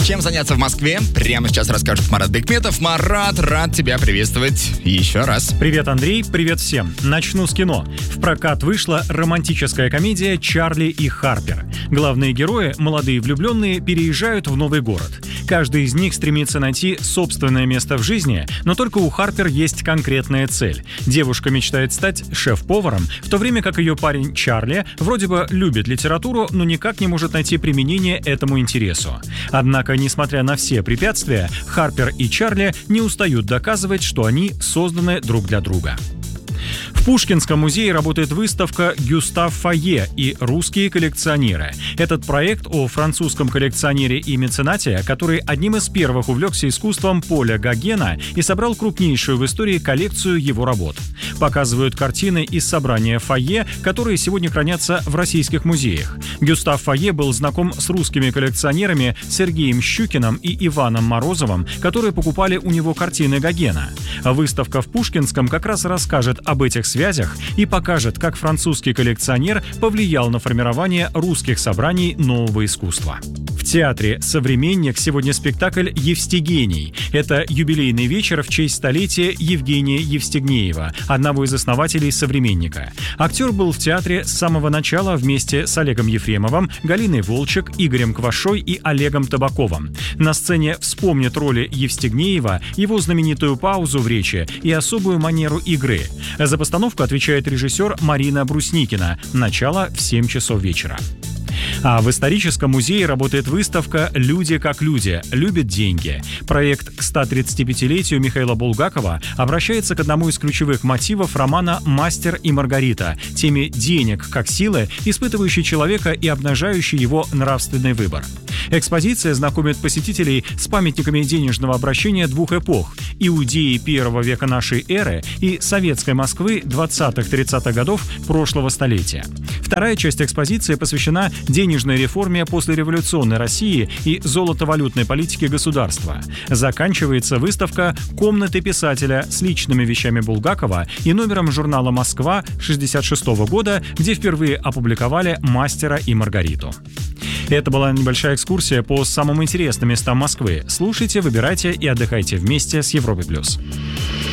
Чем заняться в Москве? Прямо сейчас расскажет Марат Бекметов. Марат, рад тебя приветствовать еще раз. Привет, Андрей, привет всем. Начну с кино. В прокат вышла романтическая комедия «Чарли и Харпер». Главные герои, молодые влюбленные, переезжают в новый город. Каждый из них стремится найти собственное место в жизни, но только у Харпер есть конкретная цель. Девушка мечтает стать шеф-поваром, в то время как ее парень Чарли вроде бы любит литературу, но никак не может найти применение этому интересу. Однако, несмотря на все препятствия, Харпер и Чарли не устают доказывать, что они созданы друг для друга. В Пушкинском музее работает выставка «Гюстав Фойе и русские коллекционеры». Этот проект о французском коллекционере и меценате, который одним из первых увлекся искусством Поля Гогена и собрал крупнейшую в истории коллекцию его работ. Показывают картины из собрания Фойе, которые сегодня хранятся в российских музеях. Гюстав Фойе был знаком с русскими коллекционерами Сергеем Щукиным и Иваном Морозовым, которые покупали у него картины Гогена. Выставка в Пушкинском как раз расскажет об этих связях и покажет, как французский коллекционер повлиял на формирование русских собраний нового искусства. В театре «Современник» сегодня спектакль «Евстигений». Это юбилейный вечер в честь столетия Евгения Евстигнеева, одного из основателей «Современника». Актер был в театре с самого начала вместе с Олегом Ефремовым, Галиной Волчек, Игорем Квашой и Олегом Табаковым. На сцене вспомнят роли Евстигнеева, его знаменитую паузу в речи и особую манеру игры. За постановку отвечает режиссер Марина Брусникина. Начало в 7 часов вечера. А в историческом музее работает выставка «Люди как люди. Любят деньги». Проект к 135-летию Михаила Булгакова обращается к одному из ключевых мотивов романа «Мастер и Маргарита» — теме денег как силы, испытывающей человека и обнажающей его нравственный выбор. Экспозиция знакомит посетителей с памятниками денежного обращения двух эпох – Иудеи первого века нашей эры и советской Москвы 20-30-х годов прошлого столетия. Вторая часть экспозиции посвящена денежной реформе послереволюционной России и золотовалютной политике государства. Заканчивается выставка «Комнаты писателя» с личными вещами Булгакова и номером журнала «Москва» 1966 года, где впервые опубликовали «Мастера и Маргариту». Это была небольшая экскурсия по самым интересным местам Москвы. Слушайте, выбирайте и отдыхайте вместе с Европой+.